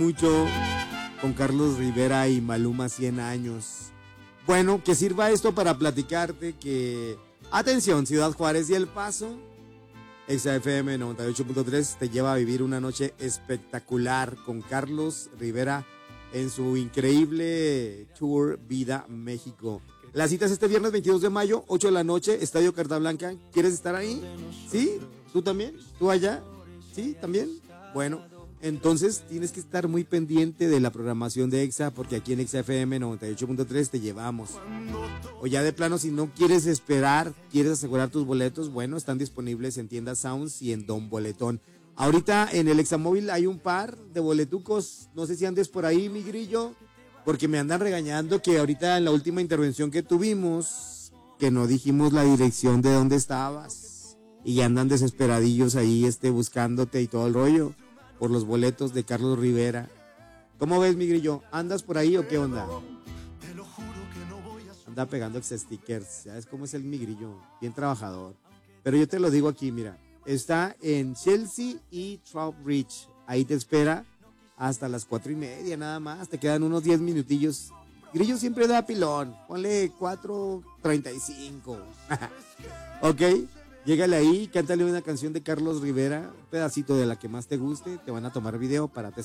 Mucho con Carlos Rivera y Maluma 100 años. Bueno, que sirva esto para platicarte que, atención, Ciudad Juárez y El Paso, Exa FM 98.3 te lleva a vivir una noche espectacular con Carlos Rivera en su increíble tour Vida México. La cita es este viernes 22 de mayo, 8 de la noche, Estadio Carta Blanca. ¿Quieres estar ahí? ¿Sí? ¿Tú también? ¿Tú allá? ¿Sí? ¿También? Bueno, entonces tienes que estar muy pendiente de la programación de Exa, porque aquí en Exa FM 98.3 te llevamos. O ya de plano, si no quieres esperar, quieres asegurar tus boletos, bueno, están disponibles en tiendas Sounds y en Don Boletón. Ahorita en el Examóvil hay un par de boletucos, no sé si andes por ahí, mi grillo, porque me andan regañando que ahorita en la última intervención que tuvimos, que no dijimos la dirección de dónde estabas, y ya andan desesperadillos ahí buscándote y todo el rollo por los boletos de Carlos Rivera. ¿Cómo ves, mi grillo? ¿Andas por ahí o qué onda? Anda pegando stickers, ¿sabes cómo es el mi grillo? Bien trabajador. Pero yo te lo digo aquí, mira, está en Chelsea y Trowbridge. Ahí te espera hasta las 4:30 nada más. Te quedan unos 10 minutillos. Grillo siempre da pilón. Ponle 4:35. Ok, llégale ahí, cántale una canción de Carlos Rivera, un pedacito de la que más te guste. Te van a tomar video para